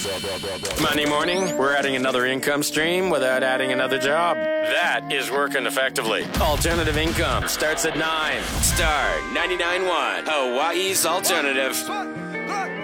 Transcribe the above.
Monday morning, we're adding another income stream without adding another job. That is working effectively. Alternative income starts at 9. Star 99.1, Hawaii's alternative.